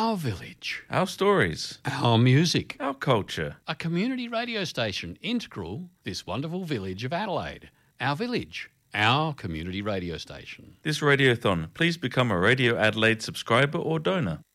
Our village. Our stories. Our music. Our culture. A community radio station integral this wonderful village of Adelaide. Our village. Our community radio station. This radiothon, please become a Radio Adelaide subscriber or donor.